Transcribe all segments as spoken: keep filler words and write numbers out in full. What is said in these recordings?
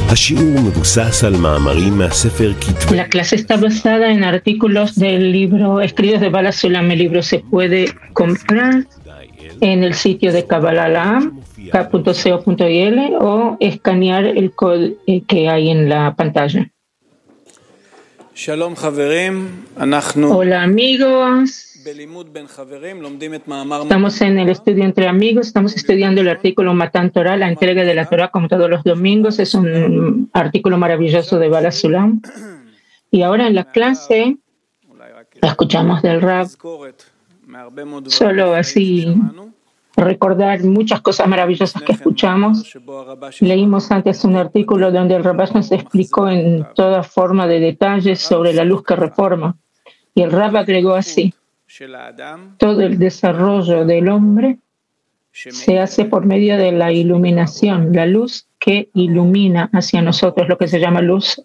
השיעור מבוסס על מאמרים מהספר כתבי. La clase está basada en artículos del libro escritos de Bala Sulam. El libro se puede comprar en el sitio de Kabbalah La'am, k punto co punto il, o escanear el código que hay en la pantalla. Hola amigos. Estamos en el estudio entre amigos, estamos estudiando el artículo Matan Torah, la entrega de la Torah como todos los domingos. Es un artículo maravilloso de Bala Sulam. Y ahora en la clase la escuchamos del Rab, solo así recordar muchas cosas maravillosas que escuchamos. Leímos antes un artículo donde el Rab nos explicó en toda forma de detalles sobre la luz que reforma. Y el Rab agregó así: todo el desarrollo del hombre se hace por medio de la iluminación, la luz que ilumina hacia nosotros, lo que se llama luz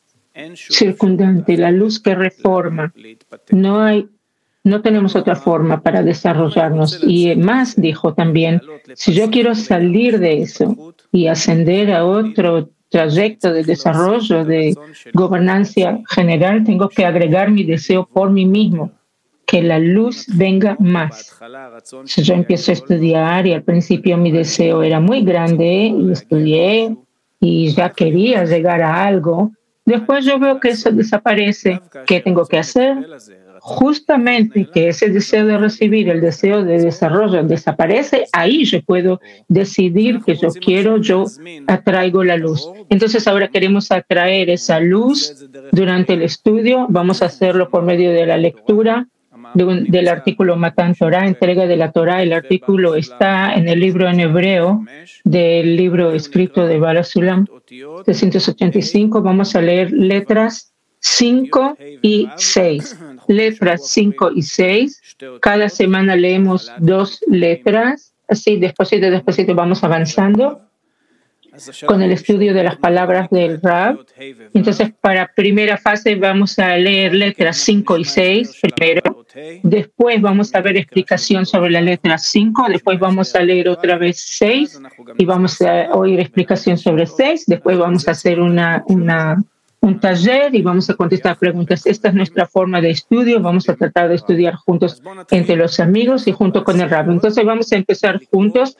circundante, la luz que reforma. No hay, no tenemos otra forma para desarrollarnos. Y más dijo también, si yo quiero salir de eso y ascender a otro trayecto de desarrollo, de gobernancia general, tengo que agregar mi deseo por mí mismo, que la luz venga más. Si yo empiezo a estudiar y al principio mi deseo era muy grande y estudié y ya quería llegar a algo, después yo veo que eso desaparece. ¿Qué tengo que hacer? Justamente que ese deseo de recibir, el deseo de desarrollo desaparece, ahí yo puedo decidir que yo quiero, yo atraigo la luz. Entonces ahora queremos atraer esa luz durante el estudio. Vamos a hacerlo por medio de la lectura de un, del artículo Matan Torah, entrega de la Torah. El artículo está en el libro en hebreo del libro escrito de Bala Sulam, trescientos ochenta y cinco. Vamos a leer letras cinco y seis. Letras cinco y seis. Cada semana leemos dos letras. Así, despacito, despacito vamos avanzando con el estudio de las palabras del Rab. Entonces, para primera fase vamos a leer letras cinco y seis primero. Después vamos a ver explicación sobre la letra cinco. Después vamos a leer otra vez seis y vamos a oír explicación sobre seis. Después vamos a hacer una, una, un taller y vamos a contestar preguntas. Esta es nuestra forma de estudio. Vamos a tratar de estudiar juntos entre los amigos y junto con el Rab. Entonces vamos a empezar juntos